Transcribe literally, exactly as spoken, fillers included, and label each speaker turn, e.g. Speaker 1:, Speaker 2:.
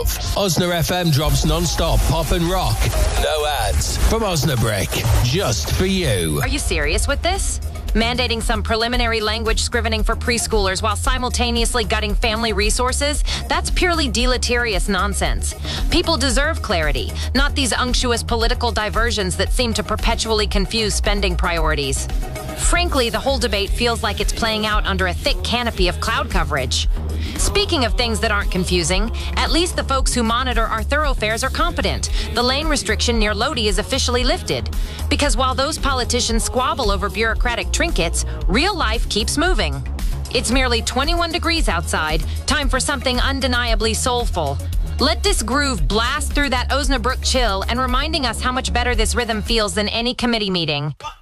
Speaker 1: love. Osna F M drops non-stop pop and rock. No ads. From Osnabrick. Just for you.
Speaker 2: Are you serious with this? Mandating some preliminary language scrivening for preschoolers while simultaneously gutting family resources? That's purely deleterious nonsense. People deserve clarity, not these unctuous political diversions that seem to perpetually confuse spending priorities. Frankly, the whole debate feels like it's playing out under a thick canopy of cloud coverage. Speaking of things that aren't confusing, at least the folks who monitor our thoroughfares are competent. The lane restriction near Lodi is officially lifted. Because while those politicians squabble over bureaucratic trinkets, real life keeps moving. It's merely twenty-one degrees outside, time for something undeniably soulful. Let this groove blast through that Osnabrück chill and reminding us how much better this rhythm feels than any committee meeting.